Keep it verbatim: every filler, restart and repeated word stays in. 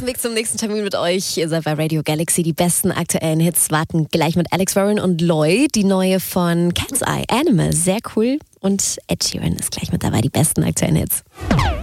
Weg zum nächsten Termin mit euch. Ihr seid bei Radio Galaxy. Die besten aktuellen Hits warten gleich mit Alex Warren und Loy. Die neue von Cat's Eye, Animal, sehr cool. Und Ed Sheeran ist gleich mit dabei. Die besten aktuellen Hits.